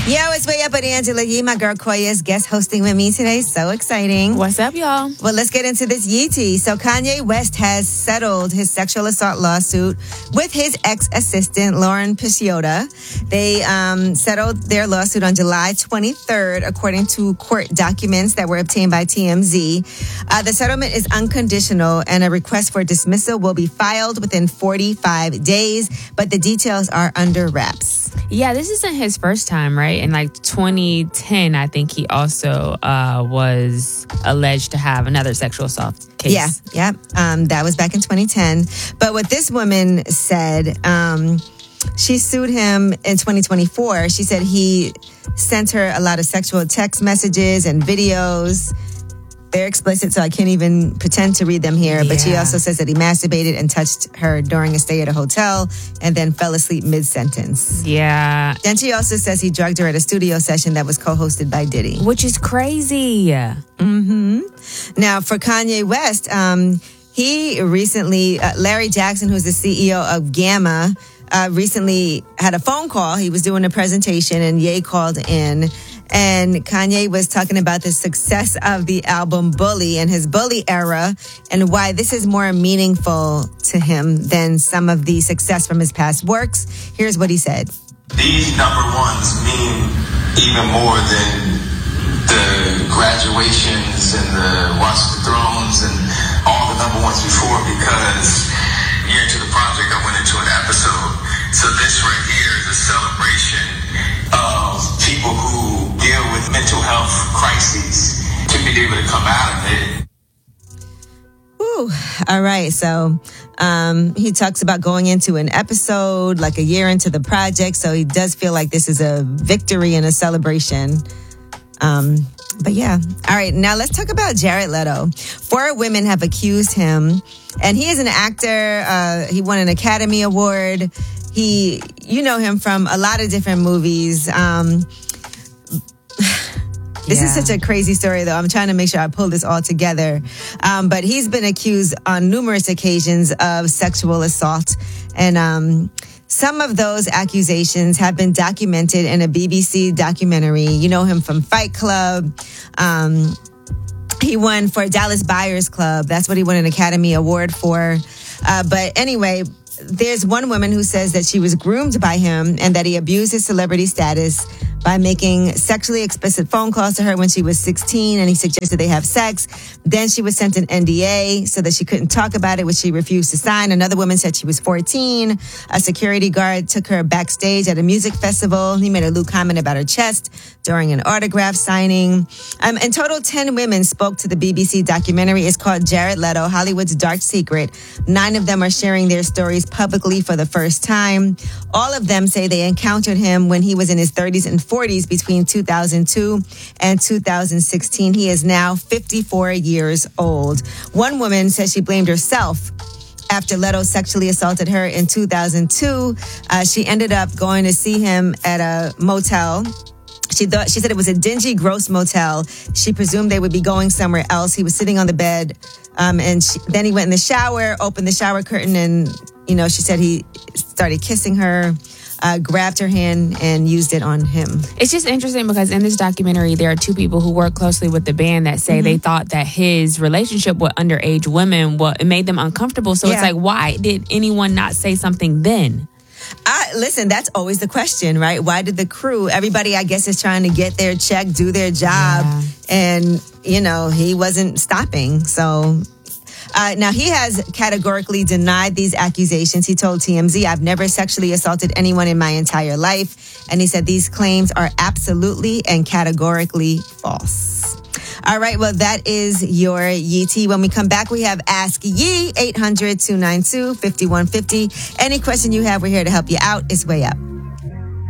Yo, it's Way Up with Angela Yee. My girl Koya is guest hosting with me today. So exciting. What's up, y'all? Well, let's get into this Yee tea. So Kanye West has settled his sexual assault lawsuit with his ex-assistant, Lauren Pisciotta. They settled their lawsuit on July 23rd, according to court documents that were obtained by TMZ. The settlement is unconditional, and a request for dismissal will be filed within 45 days, but the details are under wraps. Yeah, this isn't his first time, right? In like 2010, I think he also was alleged to have another sexual assault case. Yeah. That was back in 2010. But what this woman said, she sued him in 2024. She said he sent her a lot of sexual text messages and videos. They're explicit, so I can't even pretend to read them here. But she also says that he masturbated and touched her during a stay at a hotel and then fell asleep mid-sentence. Yeah. Then she also says he drugged her at a studio session that was co-hosted by Diddy. Which is crazy. Mm-hmm. Now, for Kanye West, he recently, Larry Jackson, who's the CEO of Gamma, recently had a phone call. He was doing a presentation and Ye called in. And Kanye was talking about the success of the album Bully and his Bully era and why this is more meaningful to him than some of the success from his past works. Here's what he said. These number ones mean even more than the graduations and the Watch the Thrones and all the number ones before, because year into the project, I went into an episode. So this right here is a celebration of people who deal with mental health crises to be able to come out of it. Ooh, all right. So he talks about going into an episode like a year into the project. So he does feel like this is a victory and a celebration. But yeah. All right. Now let's talk about Jared Leto. 4 women have accused him, and he is an actor. He won an Academy Award. You know him from a lot of different movies. This is such a crazy story, though. I'm trying to make sure I pull this all together. But he's been accused on numerous occasions of sexual assault. And some of those accusations have been documented in a BBC documentary. You know him from Fight Club. He won for Dallas Buyers Club. That's what he won an Academy Award for. But anyway, there's one woman who says that she was groomed by him and that he abused his celebrity status by making sexually explicit phone calls to her when she was 16, and he suggested they have sex. Then she was sent an NDA so that she couldn't talk about it, which she refused to sign. Another woman said she was 14. A security guard took her backstage at a music festival. He made a lewd comment about her chest during an autograph signing. In total, 10 women spoke to the BBC documentary. It's called Jared Leto, Hollywood's Dark Secret. 9 of them are sharing their stories publicly for the first time. All of them say they encountered him when he was in his 30s and 40s between 2002 and 2016. He is now 54 years old. One woman says she blamed herself after Leto sexually assaulted her in 2002. She ended up going to see him at a motel. She said it was a dingy, gross motel. She presumed they would be going somewhere else. He was sitting on the bed, and then he went in the shower, opened the shower curtain, and she said he started kissing her, grabbed her hand, and used it on him. It's just interesting because in this documentary, there are 2 people who work closely with the band that say they thought that his relationship with underage women, it made them uncomfortable. So it's like, why did anyone not say something then? Listen, that's always the question, right? Why did the crew, everybody, I guess, is trying to get their check, do their job, and, he wasn't stopping. So now, he has categorically denied these accusations. He told TMZ, "I've never sexually assaulted anyone in my entire life." And he said these claims are absolutely and categorically false. All right, well, that is your Yee tea. When we come back, we have Ask Yee, 800-292-5150. Any question you have, we're here to help you out. It's Way Up.